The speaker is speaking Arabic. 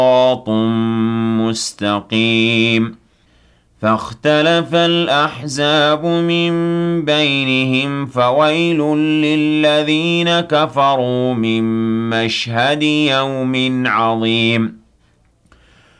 صراط مستقيم فاختلف الأحزاب من بينهم فويل للذين كفروا من مشهد يوم عظيم